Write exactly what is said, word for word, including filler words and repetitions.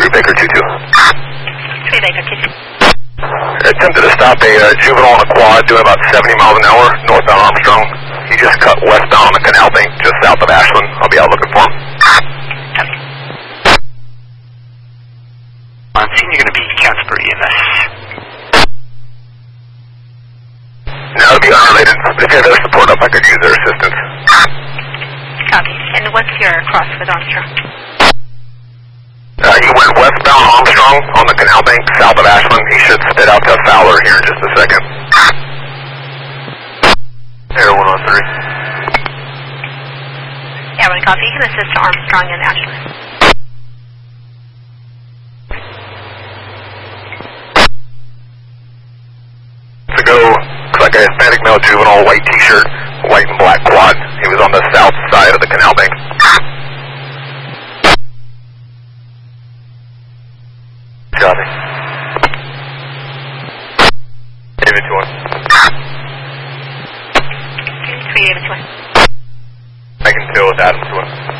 three Baker two two. three Baker two two. Attempted to stop a uh, juvenile on a quad doing about seventy miles an hour northbound Armstrong. He just cut westbound on the canal bank just south of Ashland. I'll be out looking for him. I'm seeing you're going to be Casper E M S. No, it'd be unrelated. If you have their support up, I could use their assistance. Copy. And what's your cross with Armstrong? Uh, he went westbound Armstrong on the canal bank south of Ashland. He should spit out to Fowler here in just a second. Air one oh three. Yeah, one copy. You can assist to Armstrong and Ashland. To go, looks like a Hispanic male juvenile, white t-shirt, white and black quad. He was on the south side of the canal bank. Copy. David two one. three David two one. I can deal with Adam two one.